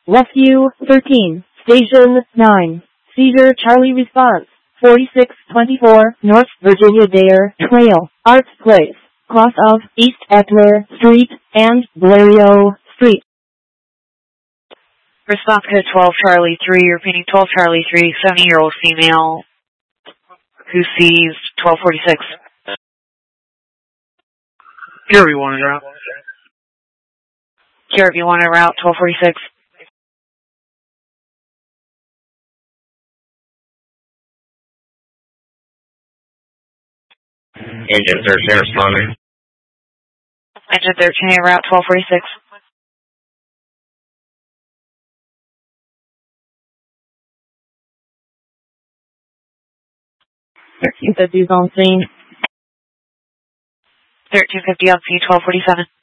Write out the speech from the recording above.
Rescue 13, Station 9, Seizure Charlie response, 4624 North Virginia Dare Trail, Arts Place, cross of East Eckler Street and Blériot Street. Response code 12 Charlie 3, repeating 12 Charlie 3, 70-year-old female who sees 1246. Kirby wanted route. Kirby wanted route 1246. Engine 13 responding. Engine 13 route 1246. That dude's on scene. 1350 on scene 1247.